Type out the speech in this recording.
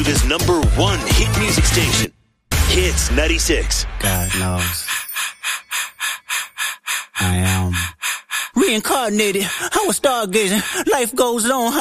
Chattanooga's #1 hit music station. Hits 96. God knows. I am reincarnated. I was stargazing. Life goes on.